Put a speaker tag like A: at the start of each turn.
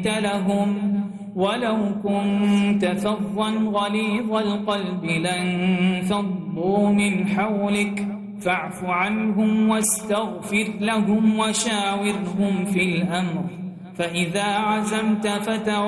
A: لنت لهم ولو كنت فظا غليظ القلب لانفضوا من حولك فاعف عنهم واستغفر لهم وشاورهم في الأمر فإذا عزمت فتوكل